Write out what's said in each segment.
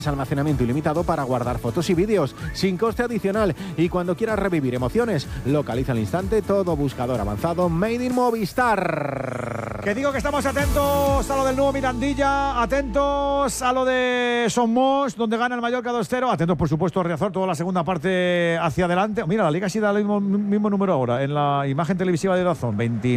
Almacenamiento ilimitado para guardar fotos y vídeos, sin coste adicional. Y cuando quieras revivir emociones, localiza al instante todo buscador avanzado Made in Movistar. Que digo que estamos atentos a lo del nuevo Mirandilla, atentos a lo de Somos, donde gana el Mallorca 2-0. Atentos, por supuesto, Riazor, toda la segunda parte hacia adelante. Mira, la Liga sí da el mismo número ahora en la imagen televisiva de Dazón,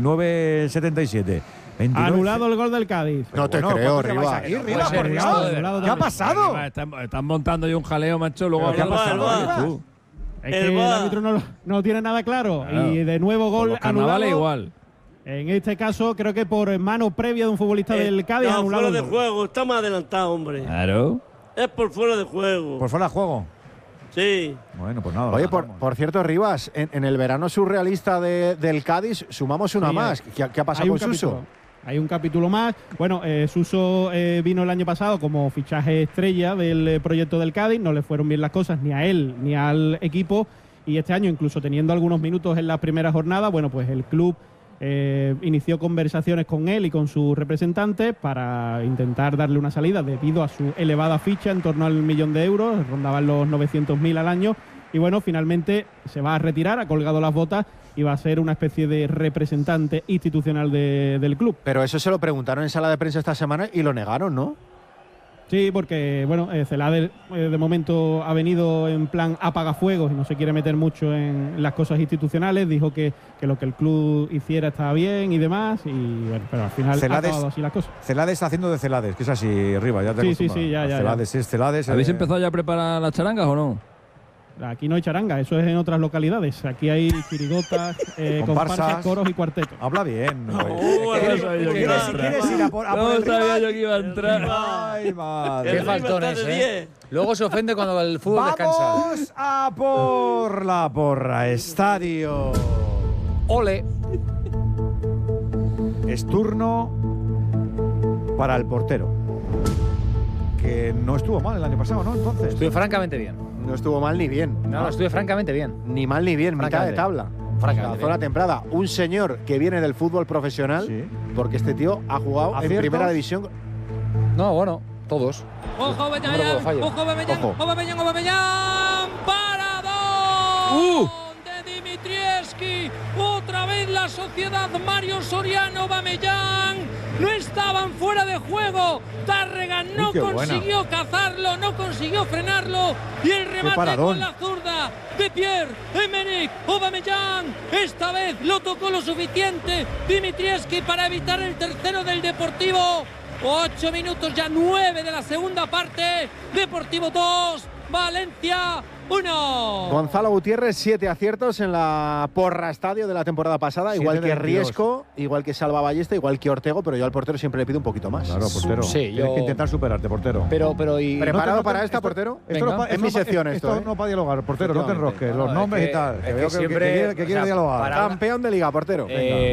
29-77. 29. Anulado el gol del Cádiz. No te creo, Rivas. ¿Qué ha pasado? Están montando ya un jaleo, macho. Luego ¿Qué ha pasado? Es que el árbitro no lo tiene nada claro. Y de nuevo gol anulado. Igual. En este caso, creo que por mano previa de un futbolista del Cádiz. No, anulado fuera de juego. Está más adelantado, hombre. Claro. Es por fuera de juego. ¿Por fuera de juego? Sí. Bueno, pues nada. Oye, por cierto, Rivas, en el verano surrealista del Cádiz sumamos una más. ¿Qué ha pasado con Suso? Hay un capítulo más. Bueno, Suso vino el año pasado como fichaje estrella del proyecto del Cádiz. No le fueron bien las cosas ni a él ni al equipo. Y este año, incluso teniendo algunos minutos en la primera jornada, bueno, pues el club inició conversaciones con él y con sus representantes para intentar darle una salida debido a su elevada ficha, en torno al 1 millón de euros, rondaban los 900.000 al año. Y bueno, finalmente se va a retirar, ha colgado las botas y va a ser una especie de representante institucional del club. Pero eso se lo preguntaron en sala de prensa esta semana y lo negaron, ¿no? Sí, porque bueno, Celades de momento ha venido en plan apagafuegos y no se quiere meter mucho en las cosas institucionales. Dijo que lo que el club hiciera estaba bien y demás, y bueno, pero al final ha acabado así las cosas. Celades está haciendo de Celades, que es así, Rivas, ya te Sí, ya. Celades es Celades. ¿Habéis empezado ya a preparar las charangas o no? Aquí no hay charanga, eso es en otras localidades. Aquí hay chirigotas, comparsas, coros y cuartetos. Habla bien. ¿Quieres ir a por no sabía yo que iba a entrar. Ay, madre. Qué faltones, ¿eh? Luego se ofende cuando el fútbol descansa. Vamos a por la porra. Estadio. Ole. Es turno para el portero, que no estuvo mal el año pasado, ¿no? Entonces. Estuvo francamente bien. No estuvo mal ni bien. No, estuve francamente bien. Ni mal ni bien, mitad de tabla. Francamente Toda la temporada. Un señor que viene del fútbol profesional, sí, porque este tío ha jugado en primera división. No, bueno, todos. ¡Ojo, Bellán! ¡Ojo, Bellán! ¡Parado! De Dimitrievski. Otra vez la sociedad Mario Soriano, Bamellán. No estaban fuera de juego. Tárrega no consiguió cazarlo, no consiguió frenarlo. Y el remate con la zurda de Pierre-Emerick Aubameyang. Esta vez lo tocó lo suficiente Dimitrievski para evitar el tercero del Deportivo. 8 minutos ya, 9 de la segunda parte. Deportivo 2, Valencia 1. Gonzalo Gutiérrez, 7 aciertos en la porra estadio de la temporada pasada, igual que Riesco, igual que Salva Ballesta, igual que Ortego, pero yo al portero siempre le pido un poquito más. Claro, portero. Sí, tienes que intentar superarte, portero. Pero y ¿preparado para esta, portero? Es mi sección esto no para dialogar, portero, no te enrosques, los nombres y tal. Que veo que quiere dialogar. Campeón de Liga, portero.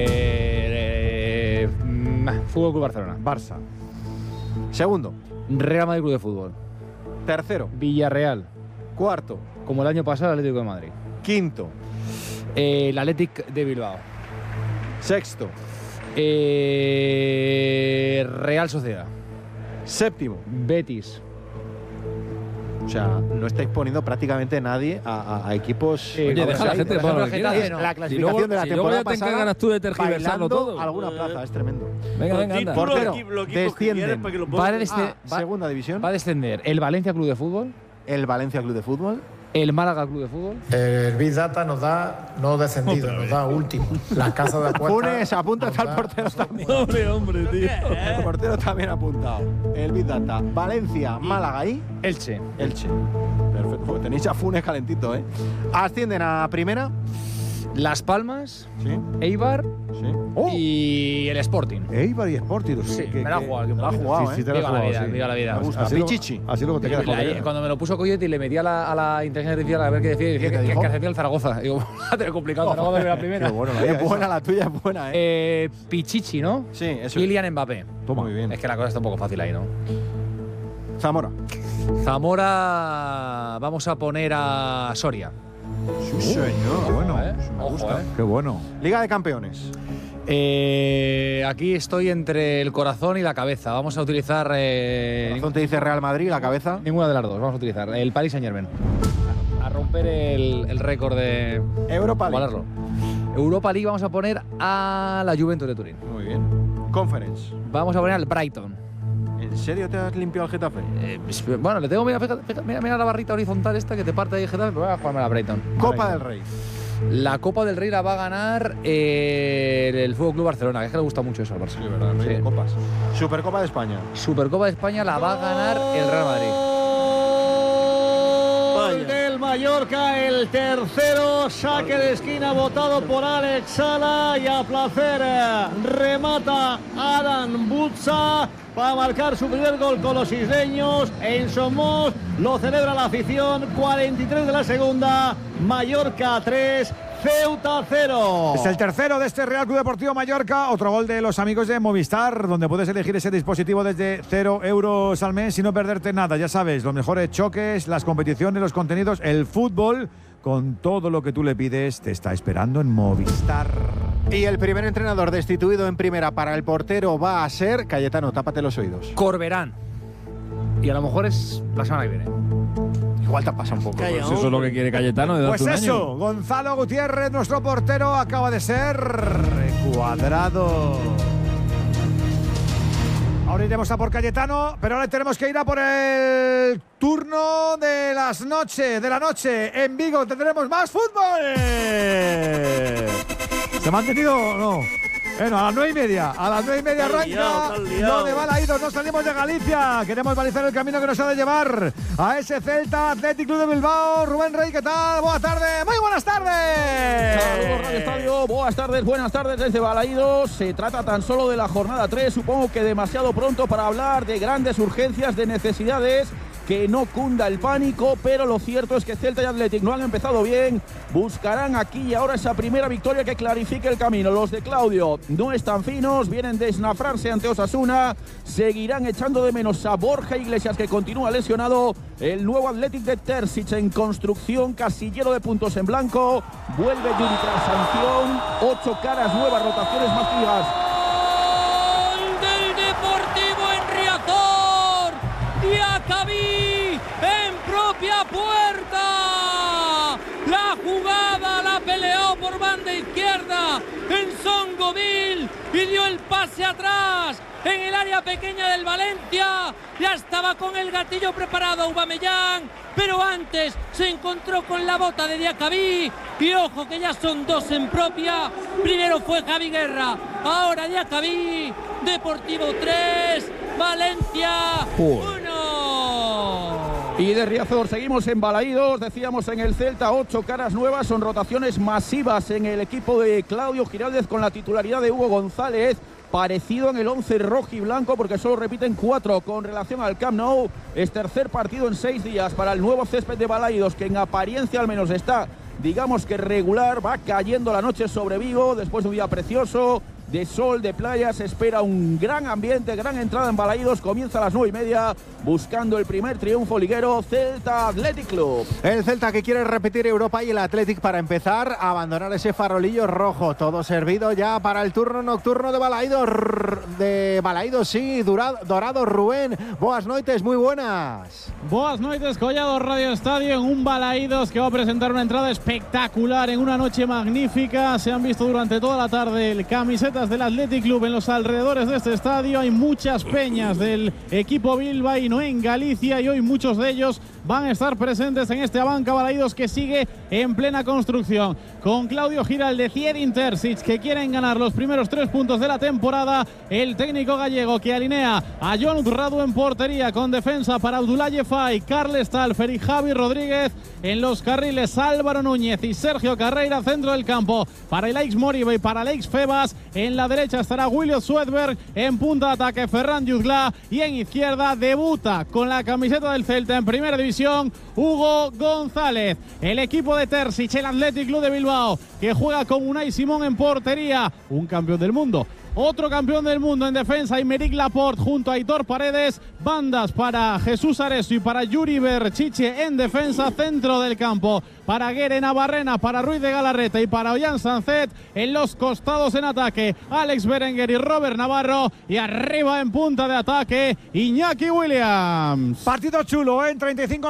Fútbol Club Barcelona. Barça. Segundo. Real Madrid Club de Fútbol. Tercero. Villarreal. Cuarto. Como el año pasado, el Atlético de Madrid. Quinto. El Athletic de Bilbao. Sexto. Real Sociedad. Séptimo. Betis. O sea, no estáis poniendo prácticamente nadie a equipos. Oye, deja a la gente por la clasificación de la temporada pasada. Te encargas tú de tergiversarlo todo. Alguna plaza, es tremendo. Venga, anda. Portero, descienden. Segunda división. Va a descender el Valencia Club de Fútbol. El Valencia Club de Fútbol. El Málaga Club de Fútbol. El Big Data nos da no descendido, nos da último. Las casas de apuestas. Funes, apunta hasta el portero también. Hombre, tío. El portero también apuntado. El Big Data. Valencia, Málaga y Elche. Perfecto. Pues tenéis a Funes calentito, ¿eh? Ascienden a primera. Las Palmas. Sí. Eibar. Sí. Y el Sporting. Eibar y Sporting. Sí, me la ha jugado. Me la ha jugado, sí, te la has jugado. Viva la vida. Me gusta. Pichichi. Así luego te quedas con él. Cuando me lo puso Coyote y le metí a la inteligencia artificial a ver qué decía, y decía que hacía el Zaragoza. Digo, va a tener complicado. Zaragoza de la primera. Qué bueno, es buena, la tuya es buena, ¿eh? Pichichi, ¿no? Sí, eso. Kylian Mbappé. Toma. Muy bien. Es que la cosa está un poco fácil ahí, ¿no? Zamora. Vamos a poner a Soria. Sí, señor. Bueno, me gusta. Qué bueno. Liga de Campeones. Aquí estoy entre el corazón y la cabeza. Vamos a utilizar... ¿El corazón te dice Real Madrid, la cabeza? Ninguna de las dos. Vamos a utilizar el Paris Saint-Germain. A romper el récord de... Europa League. Europa League vamos a poner a la Juventus de Turín. Muy bien. Conference. Vamos a poner al Brighton. ¿En serio te has limpiado el Getafe? Bueno, le tengo... Mira la barrita horizontal esta que te parte ahí el Getafe, pero voy a jugarme a la Brighton. Copa del Rey. La Copa del Rey la va a ganar el Fútbol Club Barcelona, que es que le gusta mucho eso al Barça. Sí, verdad. Sí. Copas. Supercopa de España. Supercopa de España la va a ganar el Real Madrid. Gol del Mallorca, el tercero, saque de esquina votado por Alex Sala y a placer remata Adam Butza para marcar su primer gol con los isleños. En Somos lo celebra la afición, 43 de la segunda, Mallorca 3, Ceuta 0. Es el tercero de este Real Club Deportivo Mallorca. Otro gol de los amigos de Movistar, donde puedes elegir ese dispositivo desde 0 euros al mes y no perderte nada. Ya sabes, los mejores choques, las competiciones, los contenidos, el fútbol, con todo lo que tú le pides, te está esperando en Movistar. Y el primer entrenador destituido en primera para el portero va a ser... Cayetano, tápate los oídos. Corberán. Y a lo mejor es la semana que viene. Igual te pasa un poco. Pues eso es lo que quiere Cayetano. De Pues eso, Gonzalo Gutiérrez, nuestro portero, acaba de ser cuadrado. Ahora iremos a por Cayetano, pero ahora tenemos que ir a por el turno de la noche. En Vigo tendremos más fútbol. ¿Se me ha entendido o no? Bueno, a las 9:30. A las 9:30 arranca lo de Balaídos. No salimos de Galicia. Queremos balizar el camino que nos ha de llevar a ese Celta Athletic Club de Bilbao. Rubén Rey, ¿qué tal? Buenas tardes. Muy buenas tardes. Saludos, Radio Estadio. Buenas tardes desde Balaídos. Se trata tan solo de la jornada 3. Supongo que demasiado pronto para hablar de grandes urgencias, de necesidades. Que no cunda el pánico, pero lo cierto es que Celta y Athletic no han empezado bien. Buscarán aquí y ahora esa primera victoria que clarifique el camino. Los de Claudio no están finos, vienen de esnafrarse ante Osasuna. Seguirán echando de menos a Borja Iglesias, que continúa lesionado. El nuevo Athletic de Terzic en construcción, casillero de puntos en blanco. Vuelve Yuri tras sanción. 8 caras nuevas, rotaciones más fijas. Diacabí en propia puerta. La jugada la peleó por banda izquierda en Songoville y dio el pase atrás en el área pequeña del Valencia. Ya estaba con el gatillo preparado Aubameyang, pero antes se encontró con la bota de Diacabí. Y ojo que ya son 2 en propia. Primero fue Javi Guerra, ahora Diacabí. Deportivo 3, Valencia 1. Y de Riazor seguimos en Balaídos, decíamos en el Celta 8 caras nuevas, son rotaciones masivas en el equipo de Claudio Giraldez con la titularidad de Hugo González, parecido en el 11 rojo y blanco porque solo repiten 4 con relación al Camp Nou. Es tercer partido en 6 días para el nuevo césped de Balaídos, que en apariencia al menos está, digamos que regular. Va cayendo la noche sobre Vigo después de un día precioso de sol, de playa. Se espera un gran ambiente, gran entrada en Balaídos. Comienza a las 9:30 buscando el primer triunfo liguero, Celta Athletic Club. El Celta que quiere repetir Europa y el Athletic para empezar a abandonar ese farolillo rojo. Todo servido ya para el turno nocturno de Balaídos. Sí, Dorado Rubén. Boas noites, muy buenas. Boas noites, Collado Radio Estadio, en un Balaídos que va a presentar una entrada espectacular en una noche magnífica. Se han visto durante toda la tarde camisetas del Athletic Club en los alrededores de este estadio. Hay muchas peñas del equipo bilbaíno en Galicia y hoy muchos de ellos van a estar presentes en este Abanca Balaídos que sigue en plena construcción. Con Claudio Giraldez y Edin Terzic, que quieren ganar los primeros 3 puntos de la temporada. El técnico gallego que alinea a Jon Radu en portería, con defensa para Abdoulaye Faye, Carles Talfer y Javi Rodríguez. En los carriles Álvaro Núñez y Sergio Carreira, centro del campo para Alex Moriba y para Alex Febas. En la derecha estará William Swedberg, en punta de ataque Ferran Jutgla y en izquierda debuta con la camiseta del Celta en primera división Hugo González. El equipo de Terzic, el Athletic Club de Bilbao, que juega con Unai Simón en portería, un campeón del mundo otro campeón del mundo en defensa, Aymeric Laporte junto a Aitor Paredes, bandas para Jesús Areso y para Yuri Berchiche en defensa, centro del campo para Guere Navarrena, para Ruiz de Galarreta y para Ollán Sancet, en los costados en ataque Alex Berenguer y Robert Navarro, y arriba en punta de ataque Iñaki Williams. Partido chulo, en 35